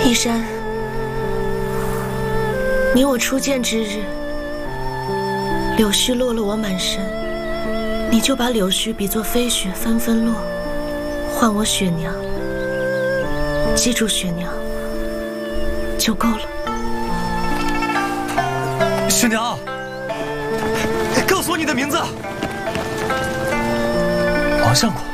依山，你我初见之日，柳絮落了我满身，你就把柳絮比作飞雪纷纷落，唤我雪娘。记住雪娘就够了。 雪娘，告诉我你的名字。王相公。